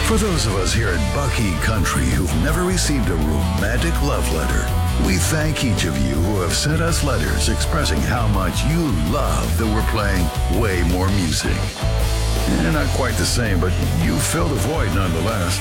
For those of us here at Bucky Country who've never received a romantic love letter, we thank each of you who have sent us letters expressing how much you love that we're playing way more music. Not quite the same, but you fill the void nonetheless.